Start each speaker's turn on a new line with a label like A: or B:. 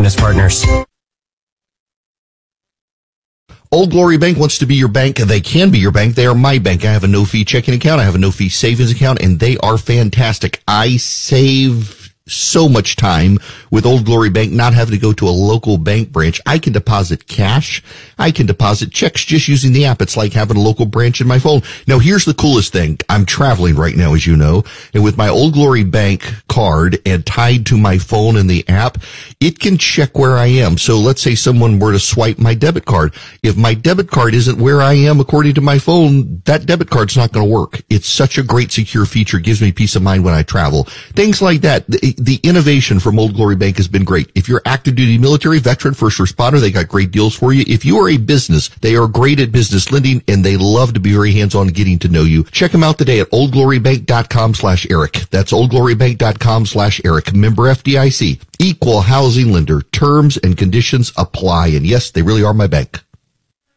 A: Business Partners.
B: Old Glory Bank wants to be your bank. They can be your bank. They are my bank. I have a no-fee checking account. I have a no-fee savings account, and they are fantastic. I save so much time with Old Glory Bank not having to go to a local bank branch. I can deposit cash. I can deposit checks just using the app. It's like having a local branch in my phone. Now, here's the coolest thing. I'm traveling right now, as you know, and with my Old Glory Bank card and tied to my phone in the app, it can check where I am. So let's say someone were to swipe my debit card. If my debit card isn't where I am according to my phone, that debit card's not going to work. It's such a great secure feature. It gives me peace of mind when I travel. Things like that. The innovation from Old Glory Bank has been great. If you're active duty military, veteran, first responder, they got great deals for you. If you are a business, they are great at business lending, and they love to be very hands-on getting to know you. Check them out today at oldglorybank.com/Eric. That's oldglorybank.com/Eric. Member FDIC. Equal housing lender. Terms and conditions apply. And yes, they really are my bank.